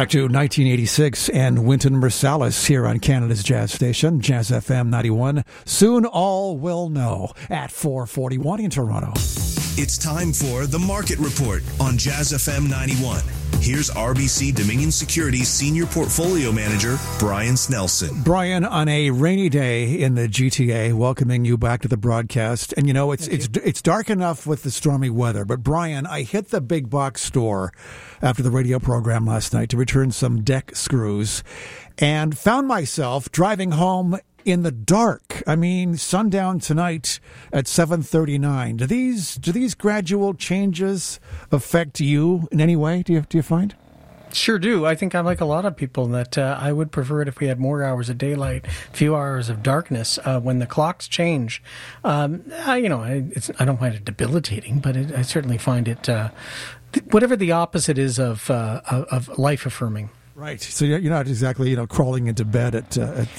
Back to 1986 and Wynton Marsalis here on Canada's Jazz Station, Jazz FM 91. Soon all will know at 4:41 in Toronto. It's time for The Market Report on Jazz FM 91. Here's RBC Dominion Securities Senior Portfolio Manager, Brian Snelson. Brian, on a rainy day in the GTA, welcoming you back to the broadcast. And you know, it's dark enough with the stormy weather. But Brian, I hit the big box store after the radio program last night to return some deck screws and found myself driving home in the dark. I mean, sundown tonight at 7:39. Do these gradual changes affect you in any way? Do you find? Sure do. I think I'm like a lot of people that I would prefer it if we had more hours of daylight, few hours of darkness. When the clocks change, I don't find it debilitating, but I certainly find it whatever the opposite is of life affirming. Right. So you're not exactly, crawling into bed at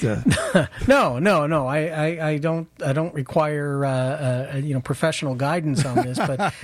No. I don't require professional guidance on this, but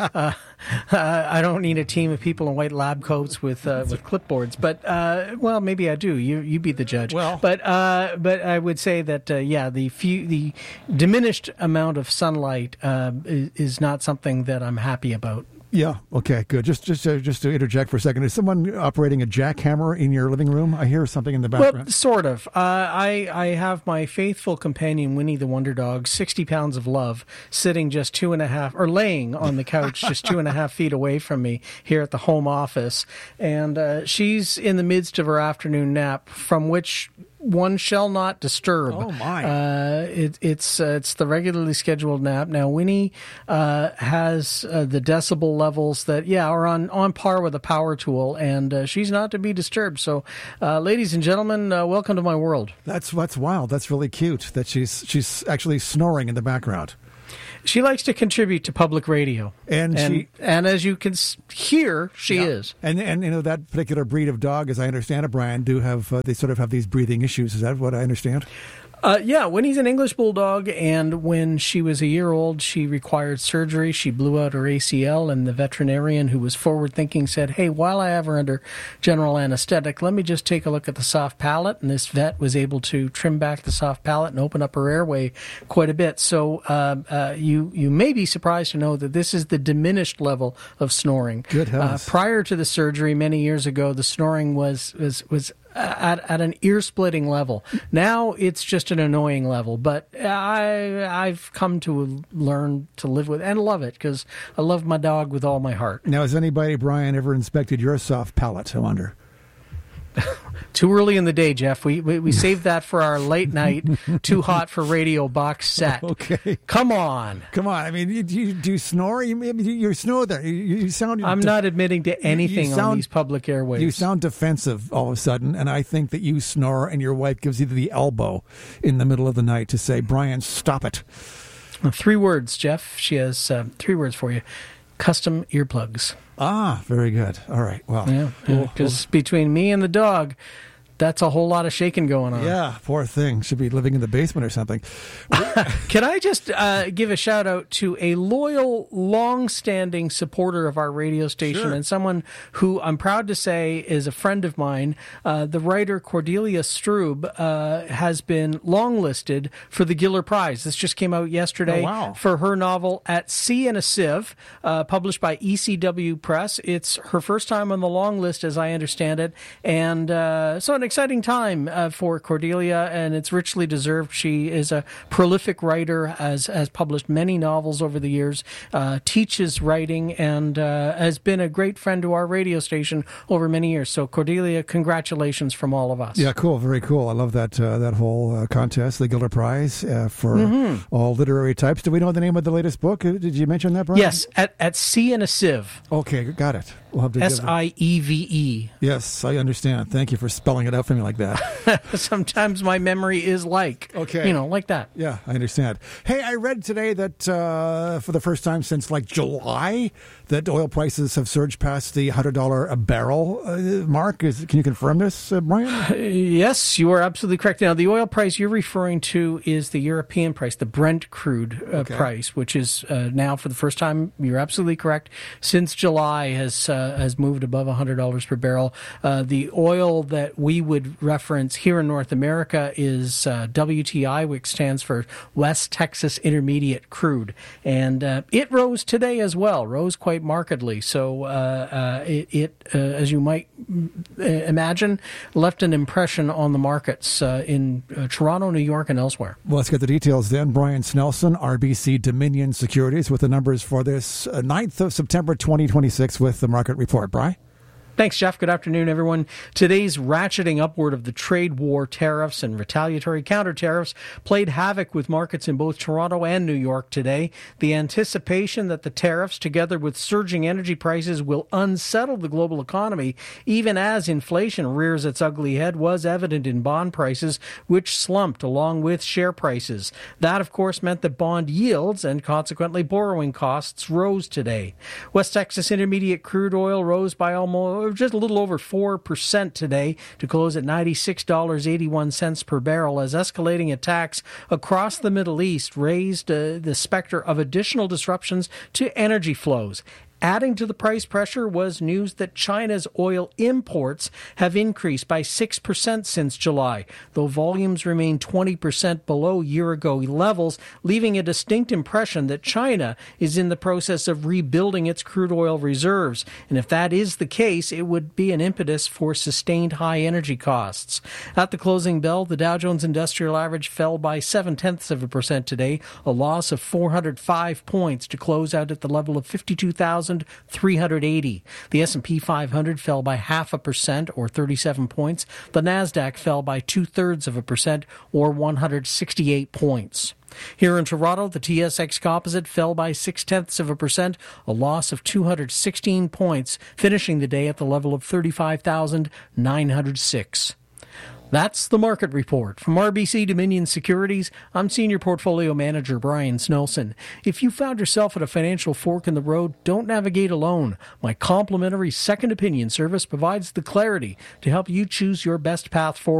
I don't need a team of people in white lab coats with clipboards. But well, maybe I do. You be the judge. Well, but I would say that the diminished amount of sunlight is not something that I'm happy about. Yeah. Okay. Good. Just to interject for a second, is someone operating a jackhammer in your living room? I hear something in the background. Well, sort of. I have my faithful companion Winnie the Wonder Dog, 60 pounds of love, sitting just 2.5 or laying on the couch just 2.5 feet away from me here at the home office, and she's in the midst of her afternoon nap, from which one shall not disturb. Oh my! It's the regularly scheduled nap. Now Winnie has the decibel levels that are on par with a power tool, and she's not to be disturbed. So, ladies and gentlemen, welcome to my world. That's wild. That's really cute that she's actually snoring in the background. She likes to contribute to public radio, and as you can hear, she is. And that particular breed of dog, as I understand it, Brian, do have they sort of have these breathing issues. Is that what I understand? Winnie's an English bulldog, and when she was a year old, she required surgery. She blew out her ACL, and the veterinarian, who was forward-thinking, said, "Hey, while I have her under general anesthetic, let me just take a look at the soft palate." And this vet was able to trim back the soft palate and open up her airway quite a bit. So you may be surprised to know that this is the diminished level of snoring. Good heavens. Prior to the surgery, many years ago, the snoring was at an ear-splitting level. Now it's just an annoying level, but I've come to learn to live with and love it, because I love my dog with all my heart. Now, has anybody, Brian, ever inspected your soft palate, I wonder? Too early in the day, Jeff. We saved that for our late night, too hot for radio box set. Okay. Come on. I mean, do you snore? You snore there. You sound... I'm not admitting to anything on these public airwaves. You sound defensive all of a sudden, and I think that you snore and your wife gives you the elbow in the middle of the night to say, "Brian, stop it." 3 words, Jeff. She has 3 words for you. Custom earplugs. Ah, very good. All right. Well, because between me and the dog, that's a whole lot of shaking going on. Yeah, poor thing. Should be living in the basement or something. Can I just give a shout out to a loyal, long-standing supporter of our radio station, Sure. and someone who I'm proud to say is a friend of mine. The writer Cordelia Strube has been longlisted for the Giller Prize. This just came out yesterday. Oh, wow. For her novel At Sea in a Sieve, published by ECW Press. It's her first time on the long list, as I understand it, and so an exciting time for Cordelia, and it's richly deserved. She is a prolific writer, has published many novels over the years, teaches writing, and has been a great friend to our radio station over many years. So, Cordelia, congratulations from all of us. Yeah, cool. Very cool. I love that whole contest, the Giller Prize for all literary types. Do we know the name of the latest book? Did you mention that, Brian? Yes, At Sea in a Sieve. Okay, got it. We'll have to SIEVE. Yes, I understand. Thank you for spelling it out for me like that. Sometimes my memory is like that. Yeah, I understand. Hey, I read today that for the first time since July, that oil prices have surged past the $100 a barrel mark. Can you confirm this, Brian? Yes, you are absolutely correct. Now, the oil price you're referring to is the European price, the Brent crude price, which is now for the first time, you're absolutely correct, since July has has moved above $100 per barrel. The oil that we would reference here in North America is WTI, which stands for West Texas Intermediate Crude. And it rose today as well, rose quite markedly. So it as you might imagine, left an impression on the markets in Toronto, New York, and elsewhere. Well, let's get the details then. Brian Snelson, RBC Dominion Securities, with the numbers for this 9th of September 2026 with the Market Report. Brian? Thanks, Jeff. Good afternoon, everyone. Today's ratcheting upward of the trade war tariffs and retaliatory counter tariffs played havoc with markets in both Toronto and New York today. The anticipation that the tariffs, together with surging energy prices, will unsettle the global economy, even as inflation rears its ugly head, was evident in bond prices, which slumped along with share prices. That, of course, meant that bond yields and consequently borrowing costs rose today. West Texas Intermediate Crude Oil rose by just a little over 4% today to close at $96.81 per barrel, as escalating attacks across the Middle East raised the specter of additional disruptions to energy flows. Adding to the price pressure was news that China's oil imports have increased by 6% since July, though volumes remain 20% below year-ago levels, leaving a distinct impression that China is in the process of rebuilding its crude oil reserves. And if that is the case, it would be an impetus for sustained high energy costs. At the closing bell, the Dow Jones Industrial Average fell by 0.7% today, a loss of 405 points to close out at the level of 52,380. The S&P 500 fell by 0.5% or 37 points. The Nasdaq fell by 0.2% or 168 points. Here in Toronto, the TSX Composite fell by 0.6%, a loss of 216 points, finishing the day at the level of 35,906. That's the Market Report. From RBC Dominion Securities, I'm Senior Portfolio Manager Brian Snelson. If you found yourself at a financial fork in the road, don't navigate alone. My complimentary second opinion service provides the clarity to help you choose your best path forward.